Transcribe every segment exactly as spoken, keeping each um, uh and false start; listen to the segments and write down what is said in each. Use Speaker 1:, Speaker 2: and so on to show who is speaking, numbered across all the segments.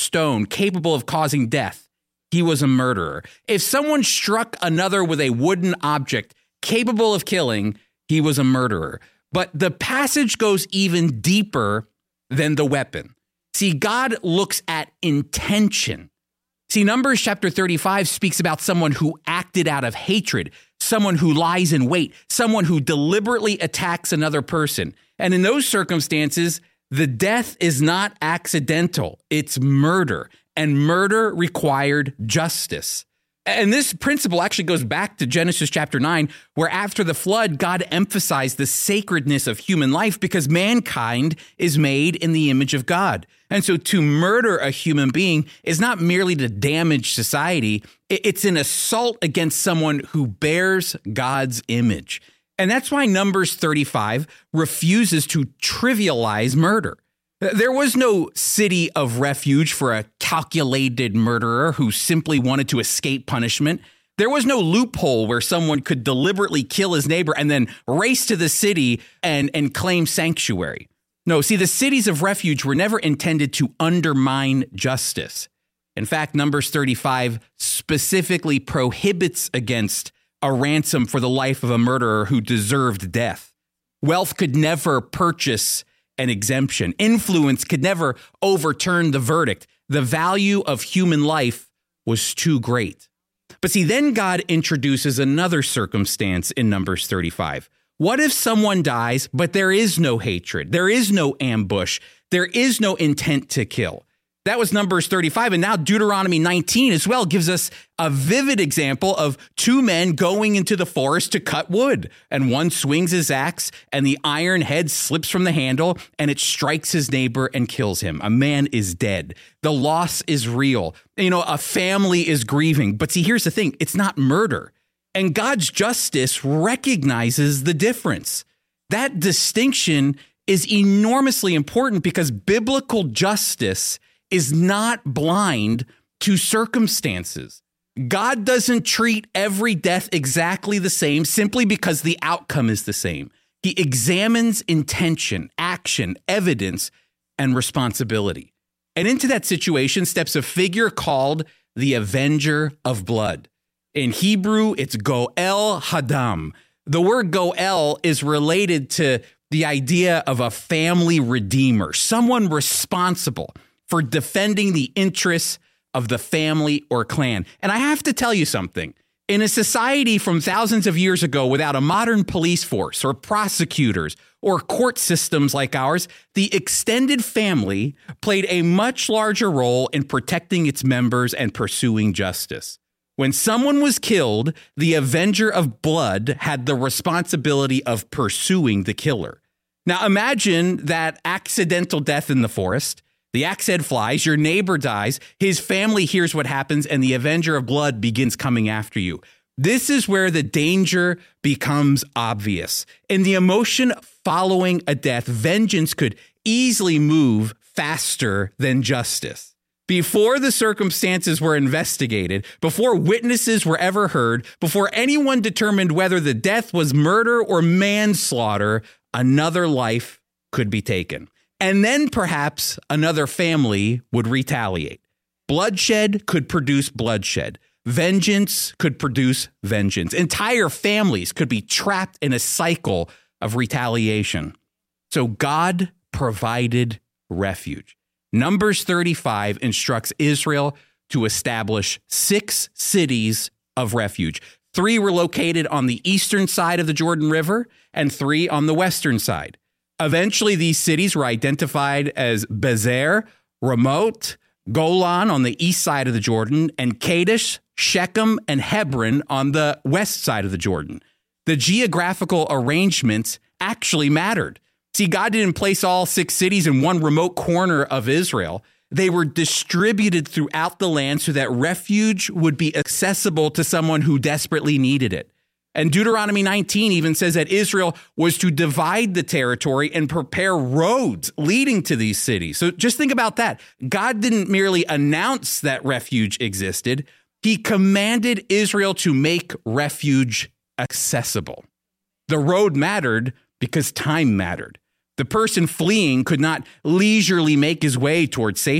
Speaker 1: stone capable of causing death, he was a murderer. If someone struck another with a wooden object capable of killing, he was a murderer. But the passage goes even deeper than the weapon. See, God looks at intention. See, Numbers chapter thirty-five speaks about someone who acted out of hatred, someone who lies in wait, someone who deliberately attacks another person. And in those circumstances, the death is not accidental, it's murder. And murder required justice. And this principle actually goes back to Genesis chapter nine, where after the flood, God emphasized the sacredness of human life because mankind is made in the image of God. And so to murder a human being is not merely to damage society, it's an assault against someone who bears God's image. And that's why Numbers thirty-five refuses to trivialize murder. There was no city of refuge for a calculated murderer who simply wanted to escape punishment. There was no loophole where someone could deliberately kill his neighbor and then race to the city and, and claim sanctuary. No, see, the cities of refuge were never intended to undermine justice. In fact, Numbers thirty-five specifically prohibits against a ransom for the life of a murderer who deserved death. Wealth could never purchase an exemption. Influence could never overturn the verdict. The value of human life was too great. But see, then God introduces another circumstance in Numbers thirty-five. What if someone dies, but there is no hatred, there is no ambush, there is no intent to kill? That was Numbers thirty-five. And now Deuteronomy nineteen as well gives us a vivid example of two men going into the forest to cut wood. And one swings his axe and the iron head slips from the handle and it strikes his neighbor and kills him. A man is dead. The loss is real. You know, a family is grieving. But see, here's the thing. It's not murder. And God's justice recognizes the difference. That distinction is enormously important because biblical justice is not blind to circumstances. God doesn't treat every death exactly the same simply because the outcome is the same. He examines intention, action, evidence, and responsibility. And into that situation steps a figure called the Avenger of Blood. In Hebrew, it's Goel Hadam. The word Goel is related to the idea of a family redeemer, someone responsible for defending the interests of the family or clan. And I have to tell you something. In a society from thousands of years ago without a modern police force or prosecutors or court systems like ours, the extended family played a much larger role in protecting its members and pursuing justice. When someone was killed, the Avenger of Blood had the responsibility of pursuing the killer. Now imagine that accidental death in the forest. The axe head flies, your neighbor dies, his family hears what happens, and the Avenger of Blood begins coming after you. This is where the danger becomes obvious. In the emotion following a death, vengeance could easily move faster than justice. Before the circumstances were investigated, before witnesses were ever heard, before anyone determined whether the death was murder or manslaughter, another life could be taken. And then perhaps another family would retaliate. Bloodshed could produce bloodshed. Vengeance could produce vengeance. Entire families could be trapped in a cycle of retaliation. So God provided refuge. Numbers thirty-five instructs Israel to establish six cities of refuge. Three were located on the eastern side of the Jordan River and three on the western side. Eventually, these cities were identified as Bezer, Ramoth, Golan on the east side of the Jordan, and Kadesh, Shechem, and Hebron on the west side of the Jordan. The geographical arrangements actually mattered. See, God didn't place all six cities in one remote corner of Israel. They were distributed throughout the land so that refuge would be accessible to someone who desperately needed it. And Deuteronomy nineteen even says that Israel was to divide the territory and prepare roads leading to these cities. So just think about that. God didn't merely announce that refuge existed. He commanded Israel to make refuge accessible. The road mattered because time mattered. The person fleeing could not leisurely make his way towards safety.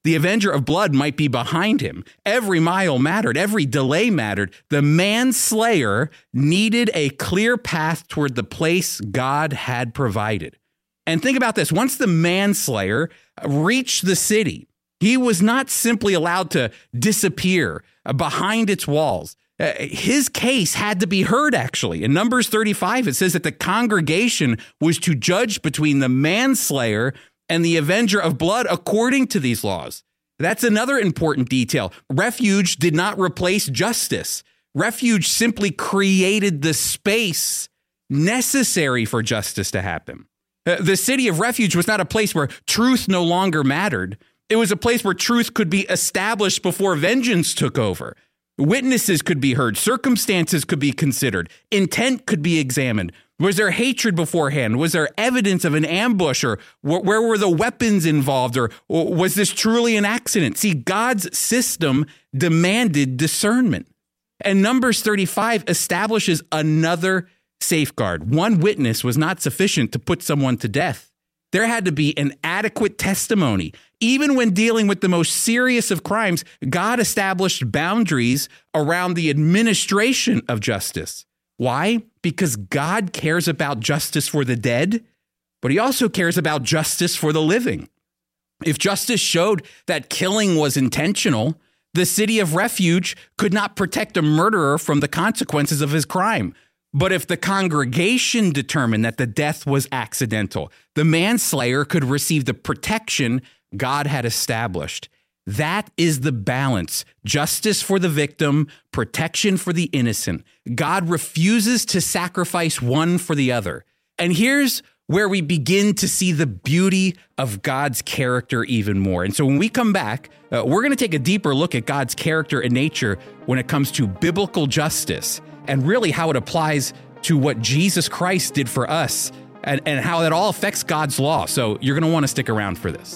Speaker 1: The avenger of blood might be behind him. Every mile mattered. Every delay mattered. The manslayer needed a clear path toward the place God had provided. And think about this. Once the manslayer reached the city, he was not simply allowed to disappear behind its walls. Uh, his case had to be heard, actually. In Numbers thirty-five, it says that the congregation was to judge between the manslayer and the avenger of blood according to these laws. That's another important detail. Refuge did not replace justice. Refuge simply created the space necessary for justice to happen. Uh, the city of refuge was not a place where truth no longer mattered. It was a place where truth could be established before vengeance took over. Witnesses could be heard. Circumstances could be considered. Intent could be examined. Was there hatred beforehand? Was there evidence of an ambush? Or wh- where were the weapons involved? Or, or was this truly an accident? See, God's system demanded discernment. And Numbers thirty-five establishes another safeguard. One witness was not sufficient to put someone to death. There had to be an adequate testimony. Even when dealing with the most serious of crimes, God established boundaries around the administration of justice. Why? Because God cares about justice for the dead, but he also cares about justice for the living. If justice showed that killing was intentional, the city of refuge could not protect a murderer from the consequences of his crime. But if the congregation determined that the death was accidental, the manslayer could receive the protection God had established. That is the balance. Justice for the victim, protection for the innocent. God refuses to sacrifice one for the other. And here's where we begin to see the beauty of God's character even more. And so when we come back, uh, we're going to take a deeper look at God's character and nature when it comes to biblical justice and really how it applies to what Jesus Christ did for us and, and how that all affects God's law. So you're going to want to stick around for this.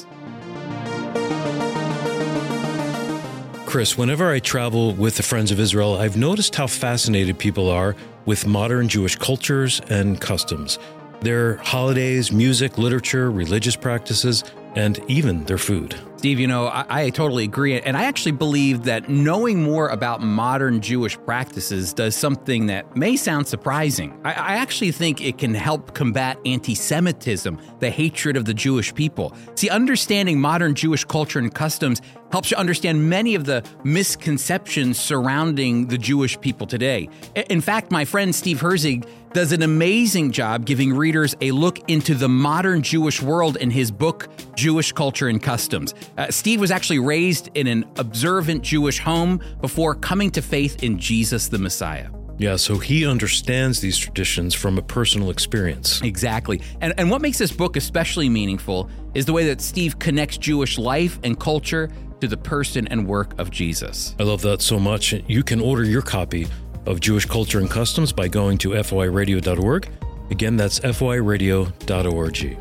Speaker 2: Chris, whenever I travel with the Friends of Israel, I've noticed how fascinated people are with modern Jewish cultures and customs. Their holidays, music, literature, religious practices, and even their food.
Speaker 1: Steve, you know, I, I totally agree. And I actually believe that knowing more about modern Jewish practices does something that may sound surprising. I, I actually think it can help combat anti-Semitism, the hatred of the Jewish people. See, understanding modern Jewish culture and customs helps you understand many of the misconceptions surrounding the Jewish people today. In fact, my friend Steve Herzig does an amazing job giving readers a look into the modern Jewish world in his book, Jewish Culture and Customs. Uh, Steve was actually raised in an observant Jewish home before coming to faith in Jesus the Messiah.
Speaker 2: Yeah, so he understands these traditions from a personal experience.
Speaker 1: Exactly. And, and what makes this book especially meaningful is the way that Steve connects Jewish life and culture to the person and work of Jesus.
Speaker 2: I love that so much. You can order your copy of Jewish Culture and Customs by going to F O I radio dot org. Again, that's F O I radio dot org.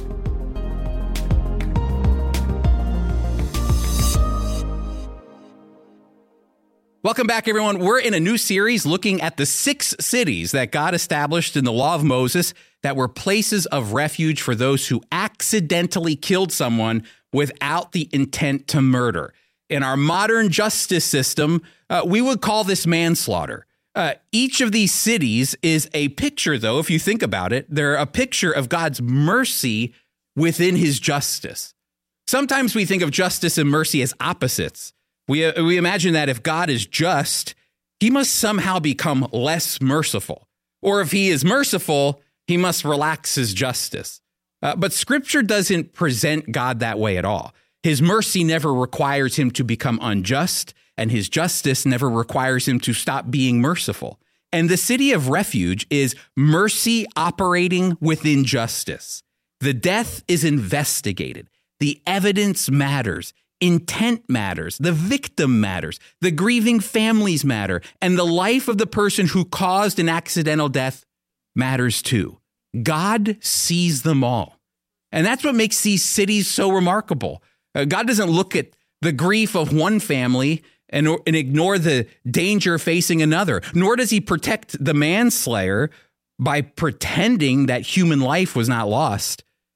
Speaker 1: Welcome back, everyone. We're in a new series looking at the six cities that God established in the law of Moses that were places of refuge for those who accidentally killed someone without the intent to murder. In our modern justice system, uh, we would call this manslaughter. Uh, each of these cities is a picture, though, if you think about it, they're a picture of God's mercy within his justice. Sometimes we think of justice and mercy as opposites. We, uh, we imagine that if God is just, he must somehow become less merciful. Or if he is merciful, he must relax his justice. Uh, but Scripture doesn't present God that way at all. His mercy never requires him to become unjust, and his justice never requires him to stop being merciful. And the city of refuge is mercy operating within justice. The death is investigated. The evidence matters. Intent matters. The victim matters. The grieving families matter. And the life of the person who caused an accidental death matters too. God sees them all. And that's what makes these cities so remarkable. Uh, God doesn't look at the grief of one family and, and ignore the danger facing another, nor does he protect the manslayer by pretending that human life was not lost.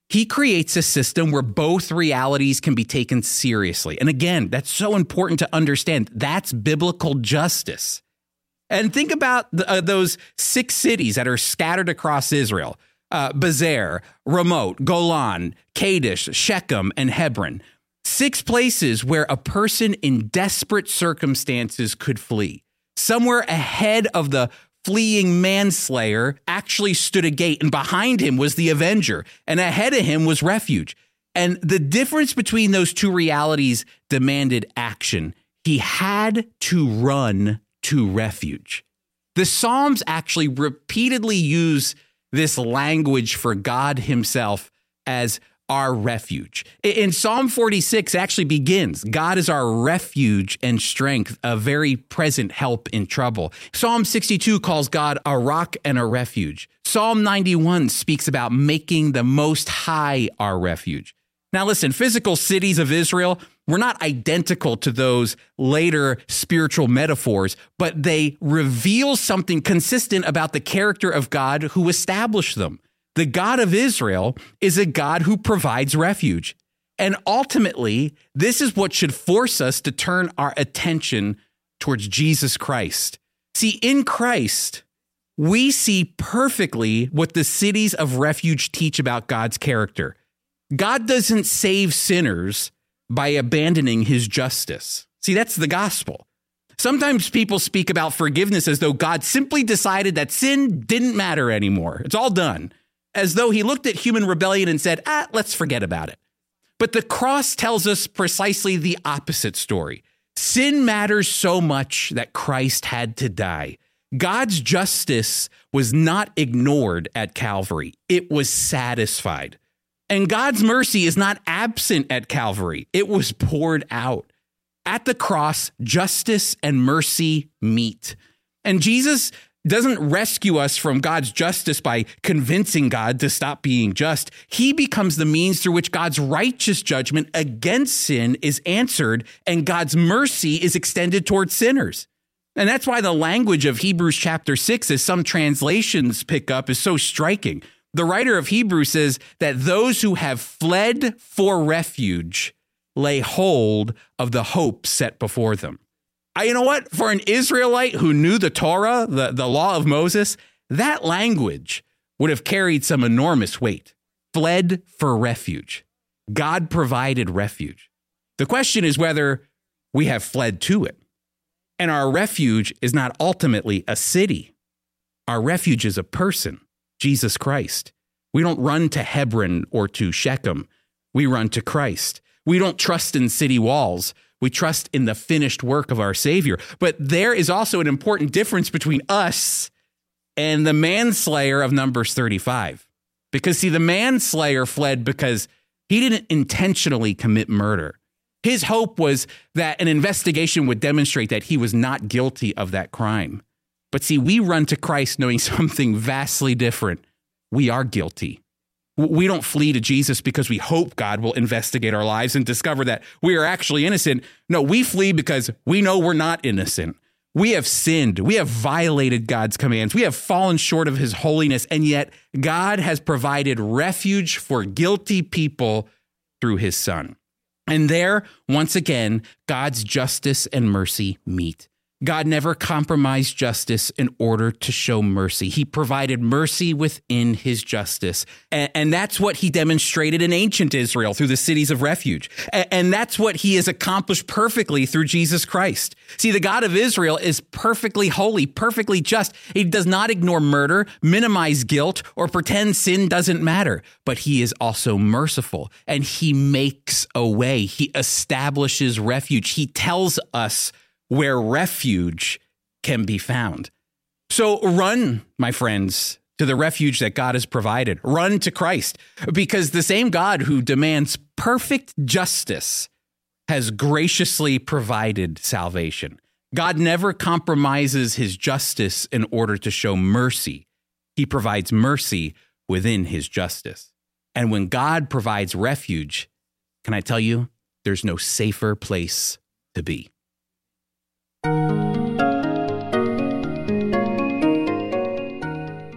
Speaker 1: He creates a system where both realities can be taken seriously. And again, that's so important to understand. That's biblical justice. And think about the, uh, those six cities that are scattered across Israel: uh, Bezer, Ramoth, Golan, Kadesh, Shechem, and Hebron. Six places where a person in desperate circumstances could flee. Somewhere ahead of the fleeing manslayer actually stood a gate, and behind him was the avenger, and ahead of him was refuge. And the difference between those two realities demanded action. He had to run to refuge. The Psalms actually repeatedly use this language for God himself as our refuge. In Psalm forty-six, it actually begins, God is our refuge and strength, a very present help in trouble. Psalm sixty-two calls God a rock and a refuge. Psalm ninety-one speaks about making the Most High our refuge. Now listen, physical cities of Israel were not identical to those later spiritual metaphors, but they reveal something consistent about the character of God who established them. The God of Israel is a God who provides refuge. And ultimately, this is what should force us to turn our attention towards Jesus Christ. See, in Christ, we see perfectly what the cities of refuge teach about God's character. God doesn't save sinners by abandoning his justice. See, that's the gospel. Sometimes people speak about forgiveness as though God simply decided that sin didn't matter anymore. It's all done. As though he looked at human rebellion and said, ah, let's forget about it. But the cross tells us precisely the opposite story. Sin matters so much that Christ had to die. God's justice was not ignored at Calvary. It was satisfied. And God's mercy is not absent at Calvary. It was poured out. At the cross, justice and mercy meet. And Jesus doesn't rescue us from God's justice by convincing God to stop being just. He becomes the means through which God's righteous judgment against sin is answered, and God's mercy is extended towards sinners. And that's why the language of Hebrews chapter six, as some translations pick up, is so striking. The writer of Hebrews says that those who have fled for refuge lay hold of the hope set before them. You know what? For an Israelite who knew the Torah, the, the law of Moses, that language would have carried some enormous weight. Fled for refuge. God provided refuge. The question is whether we have fled to it. And our refuge is not ultimately a city. Our refuge is a person, Jesus Christ. We don't run to Hebron or to Shechem. We run to Christ. We don't trust in city walls. We trust in the finished work of our Savior. But there is also an important difference between us and the manslayer of Numbers thirty-five. Because, see, the manslayer fled because he didn't intentionally commit murder. His hope was that an investigation would demonstrate that he was not guilty of that crime. But see, we run to Christ knowing something vastly different. We are guilty. We don't flee to Jesus because we hope God will investigate our lives and discover that we are actually innocent. No, we flee because we know we're not innocent. We have sinned. We have violated God's commands. We have fallen short of his holiness. And yet God has provided refuge for guilty people through his Son. And there, once again, God's justice and mercy meet. God never compromised justice in order to show mercy. He provided mercy within his justice. And, and that's what he demonstrated in ancient Israel through the cities of refuge. And, and that's what he has accomplished perfectly through Jesus Christ. See, the God of Israel is perfectly holy, perfectly just. He does not ignore murder, minimize guilt, or pretend sin doesn't matter. But he is also merciful, and he makes a way. He establishes refuge. He tells us where refuge can be found. So run, my friends, to the refuge that God has provided. Run to Christ, because the same God who demands perfect justice has graciously provided salvation. God never compromises his justice in order to show mercy. He provides mercy within his justice. And when God provides refuge, can I tell you, there's no safer place to be.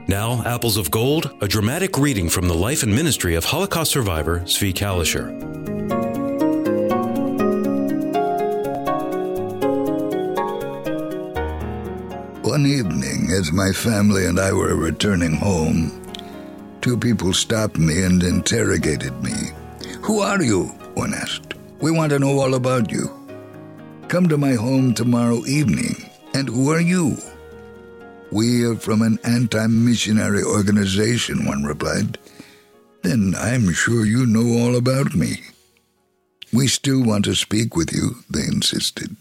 Speaker 2: Now, Apples of Gold, a dramatic reading from the life and ministry of Holocaust survivor Zvi Kalisher.
Speaker 3: One evening, as my family and I were returning home, two people stopped me and interrogated me. "Who are you?" one asked. "We want to know all about you." "Come to my home tomorrow evening." "And who are you?" "We are from an anti-missionary organization," one replied. "Then I'm sure you know all about me." "We still want to speak with you," they insisted.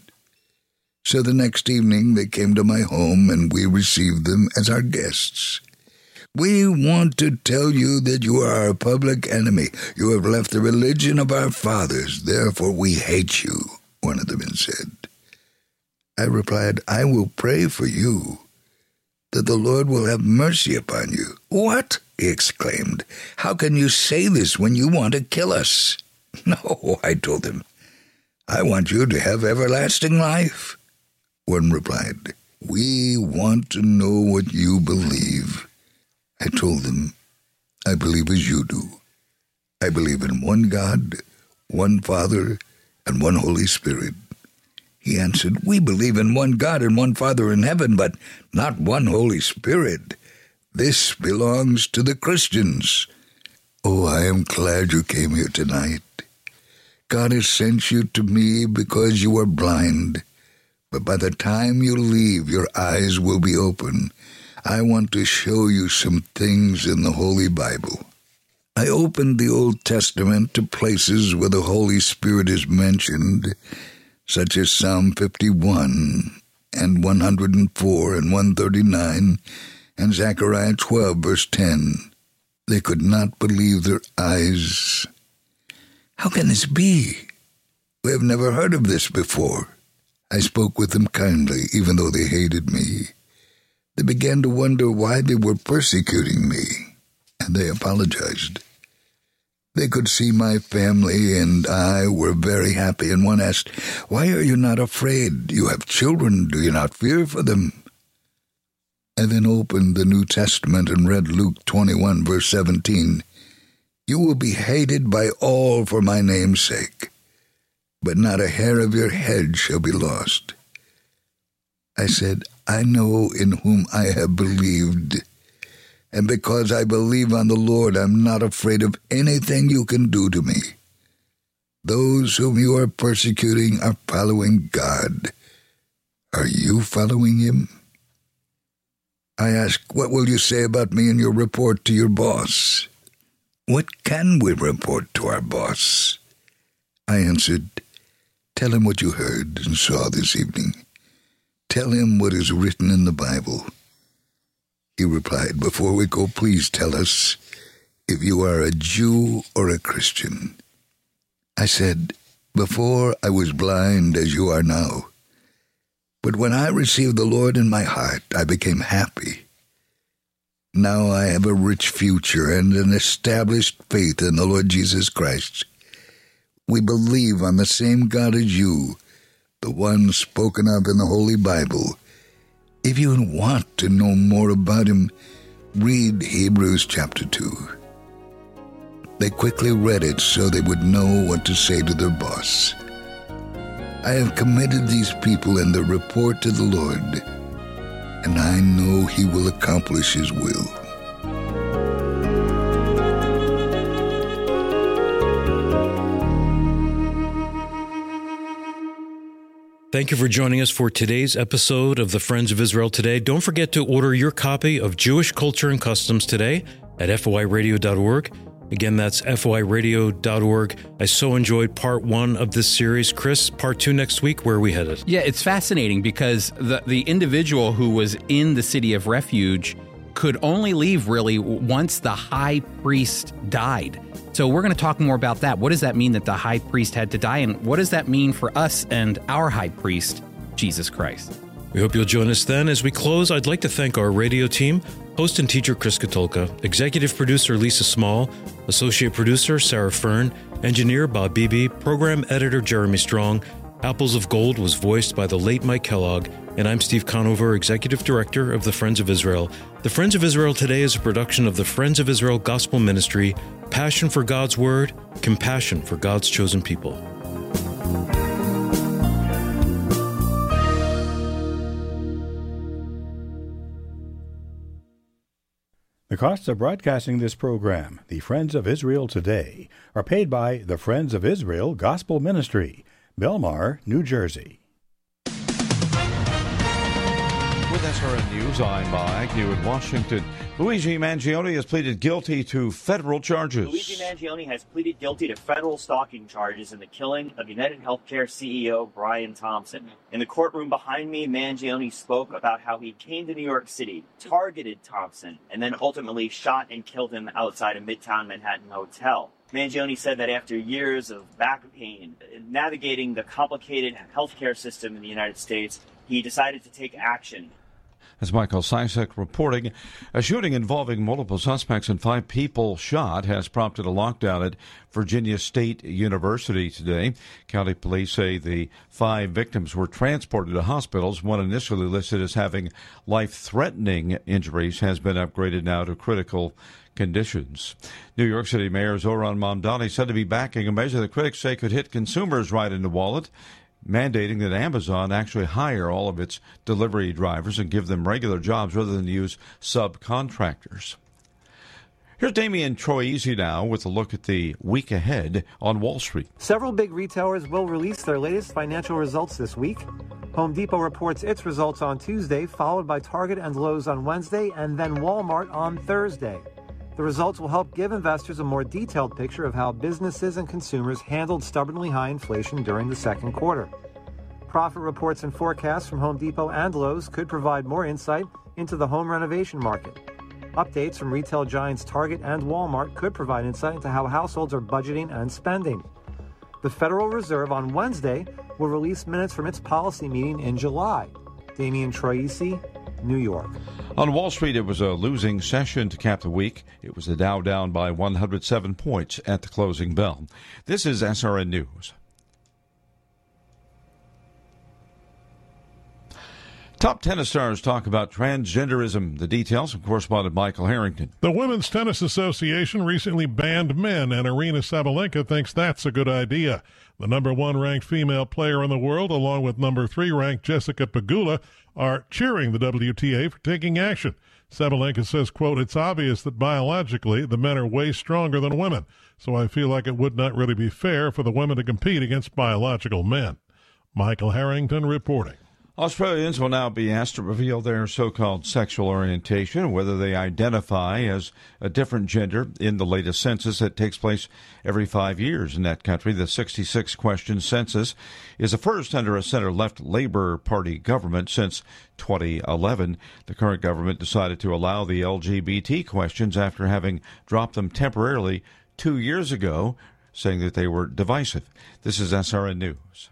Speaker 3: So the next evening they came to my home and we received them as our guests. "We want to tell you that you are our public enemy. You have left the religion of our fathers, therefore we hate you," one of them had said. I replied, "I will pray for you, that the Lord will have mercy upon you." "What?" he exclaimed. "How can you say this when you want to kill us?" "No," I told him. "I want you to have everlasting life." One replied, "We want to know what you believe." I told them, "I believe as you do. I believe in one God, one Father, and one Holy Spirit." He answered, "We believe in one God and one Father in heaven, but not one Holy Spirit. This belongs to the Christians." "Oh, I am glad you came here tonight. God has sent you to me because you are blind. But by the time you leave, your eyes will be open. I want to show you some things in the Holy Bible." I opened the Old Testament to places where the Holy Spirit is mentioned, such as Psalm fifty-one and one hundred four and one thirty-nine and Zechariah twelve, verse ten. They could not believe their eyes. "How can this be? We have never heard of this before." I spoke with them kindly, even though they hated me. They began to wonder why they were persecuting me, and they apologized. They could see my family and I were very happy, and one asked, "Why are you not afraid? You have children. Do you not fear for them?" I then opened the New Testament and read Luke twenty-one, verse seventeen. "You will be hated by all for my name's sake, but not a hair of your head shall be lost." I said, "I know in whom I have believed, and because I believe on the Lord, I'm not afraid of anything you can do to me. Those whom you are persecuting are following God. Are you following him?" I asked, "What will you say about me in your report to your boss?" "What can we report to our boss?" I answered, "Tell him what you heard and saw this evening. Tell him what is written in the Bible." He replied, "Before we go, please tell us if you are a Jew or a Christian." I said, "Before I was blind as you are now, but when I received the Lord in my heart, I became happy. Now I have a rich future and an established faith in the Lord Jesus Christ. We believe on the same God as you, the one spoken of in the Holy Bible. If you want to know more about him, read Hebrews chapter two. They quickly read it so they would know what to say to their boss. I have committed these people and their report to the Lord, and I know he will accomplish his will.
Speaker 2: Thank you for joining us for today's episode of the Friends of Israel Today. Don't forget to order your copy of Jewish Culture and Customs today at F O I radio dot org. Again, that's F O I radio dot org. I so enjoyed part one of this series. Chris, part two next week. Where are we headed?
Speaker 1: Yeah, it's fascinating because the, the individual who was in the city of refuge could only leave really once the high priest died. So we're going to talk more about that. What does that mean that the high priest had to die? And what does that mean for us and our high priest, Jesus Christ?
Speaker 2: We hope you'll join us then. As we close, I'd like to thank our radio team, host and teacher Chris Katulka, executive producer Lisa Small, associate producer Sarah Fern, engineer Bob Beebe, program editor Jeremy Strong, Apples of Gold was voiced by the late Mike Kellogg, and I'm Steve Conover, Executive Director of the Friends of Israel. The Friends of Israel today is a production of the Friends of Israel Gospel Ministry, passion for God's Word, compassion for God's chosen people.
Speaker 4: The costs of broadcasting this program, The Friends of Israel Today, are paid by the Friends of Israel Gospel Ministry, Belmar, New Jersey.
Speaker 5: With S R N News, I'm Mike New in Washington. Luigi Mangione has pleaded guilty to federal charges.
Speaker 6: Luigi Mangione has pleaded guilty to federal stalking charges in the killing of United Healthcare C E O Brian Thompson. In the courtroom behind me, Mangione spoke about how he came to New York City, targeted Thompson, and then ultimately shot and killed him outside a Midtown Manhattan hotel. Mangione said that after years of back pain, navigating the complicated healthcare system in the United States, he decided to take action.
Speaker 5: As Michael Sisek reporting, a shooting involving multiple suspects and five people shot has prompted a lockdown at Virginia State University today. County police say the five victims were transported to hospitals. One initially listed as having life-threatening injuries has been upgraded now to critical conditions. New York City Mayor Zohran Mamdani said to be backing a measure that critics say could hit consumers right in the wallet, mandating that Amazon actually hire all of its delivery drivers and give them regular jobs rather than use subcontractors. Here's Damian Troisi now with a look at the week ahead on Wall Street.
Speaker 7: Several big retailers will release their latest financial results this week. Home Depot reports its results on Tuesday, followed by Target and Lowe's on Wednesday, and then Walmart on Thursday. The results will help give investors a more detailed picture of how businesses and consumers handled stubbornly high inflation during the second quarter. Profit reports and forecasts from Home Depot and Lowe's could provide more insight into the home renovation market. Updates from retail giants Target and Walmart could provide insight into how households are budgeting and spending. The Federal Reserve on Wednesday will release minutes from its policy meeting in July. Damian Troisi, New York.
Speaker 5: On Wall Street, it was a losing session to cap the week. It was the Dow down by one hundred seven points at the closing bell. This is S R N News. Top tennis stars talk about transgenderism. The details from correspondent Michael Harrington.
Speaker 8: The Women's Tennis Association recently banned men, and Aryna Sabalenka thinks that's a good idea. The number one ranked female player in the world, along with number three ranked Jessica Pegula, are cheering the W T A for taking action. Sabalenka says, quote, "It's obvious that biologically the men are way stronger than women, so I feel like it would not really be fair for the women to compete against biological men." Michael Harrington reporting.
Speaker 5: Australians will now be asked to reveal their so-called sexual orientation, whether they identify as a different gender in the latest census that takes place every five years in that country. The sixty-six question census is the first under a center-left Labour Party government since twenty eleven. The current government decided to allow the L G B T questions after having dropped them temporarily two years ago, saying that they were divisive. This is S R N News.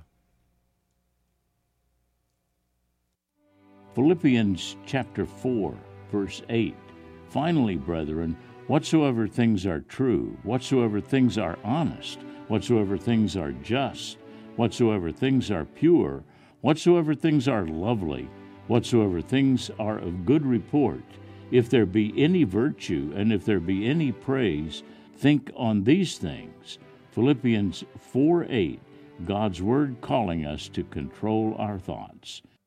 Speaker 9: Philippians chapter four, verse eight. Finally, brethren, whatsoever things are true, whatsoever things are honest, whatsoever things are just, whatsoever things are pure, whatsoever things are lovely, whatsoever things are of good report, if there be any virtue, and if there be any praise, think on these things. Philippians four eight, God's Word calling us to control our thoughts.